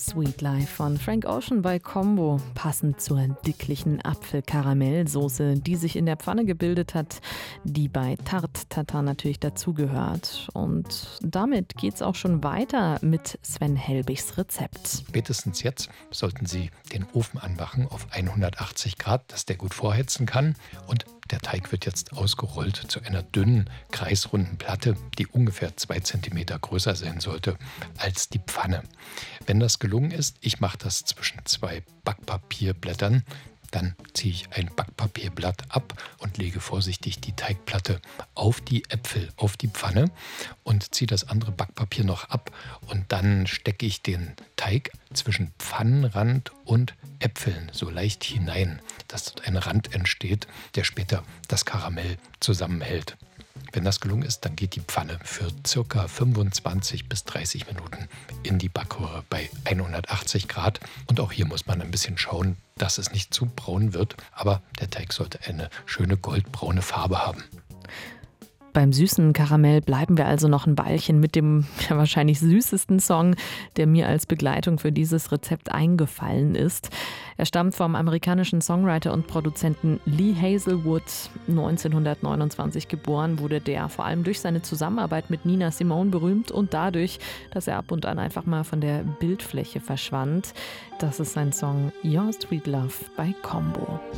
Sweet Life von Frank Ocean bei Combo, passend zur dicklichen Apfelkaramellsoße, die sich in der Pfanne gebildet hat, die bei Tarte Tatin natürlich dazugehört. Und damit geht's auch schon weiter mit Sven Helbigs Rezept. Spätestens jetzt sollten Sie den Ofen anmachen auf 180 Grad, dass der gut vorheizen kann. Und der Teig wird jetzt ausgerollt zu einer dünnen, kreisrunden Platte, die ungefähr 2 Zentimeter größer sein sollte als die Pfanne. Wenn das gelungen ist, ich mache das zwischen 2 Backpapierblättern, dann ziehe ich ein Backpapierblatt ab und lege vorsichtig die Teigplatte auf die Äpfel, auf die Pfanne und ziehe das andere Backpapier noch ab. Und dann stecke ich den Teig zwischen Pfannenrand und Äpfeln so leicht hinein, dass dort ein Rand entsteht, der später das Karamell zusammenhält. Wenn das gelungen ist, dann geht die Pfanne für ca. 25 bis 30 Minuten in die Backröhre bei 180 Grad. Und auch hier muss man ein bisschen schauen, dass es nicht zu braun wird. Aber der Teig sollte eine schöne goldbraune Farbe haben. Beim süßen Karamell bleiben wir also noch ein Weilchen mit dem wahrscheinlich süßesten Song, der mir als Begleitung für dieses Rezept eingefallen ist. Er stammt vom amerikanischen Songwriter und Produzenten Lee Hazelwood. 1929 geboren wurde der vor allem durch seine Zusammenarbeit mit Nina Simone berühmt und dadurch, dass er ab und an einfach mal von der Bildfläche verschwand. Das ist sein Song Your Sweet Love bei Combo.